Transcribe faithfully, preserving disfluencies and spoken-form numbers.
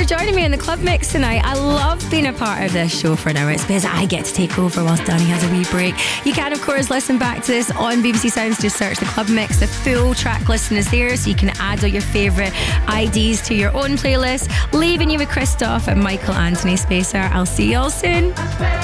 joining me in the Club Mix tonight. I love being a part of this show for an hour. It's because I get to take over whilst Danny has a wee break. You can, of course, listen back to this on B B C Sounds. Just search the Club Mix. The full track listing is there, so you can add all your favourite I Ds to your own playlist. Leaving you with Christoph and Michael Anthony Spacer. I'll see you all soon.